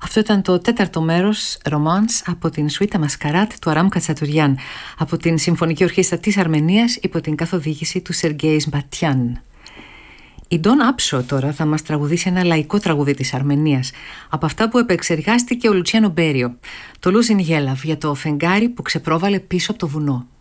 Αυτό ήταν το τέταρτο μέρος, Romance, από την Σουίτα Μασκαράτ του Αράμ Κατσατουριάν, από την Συμφωνική Ορχήστρα της Αρμενίας υπό την καθοδήγηση του Σεργέη Μπατιάν. Η Ντόν Άψο τώρα θα μας τραγουδήσει ένα λαϊκό τραγούδι της Αρμενίας, από αυτά που επεξεργάστηκε ο Λουτσιάνο Μπέριο, το Losing Yelav, για το φεγγάρι που ξεπρόβαλε πίσω από το βουνό.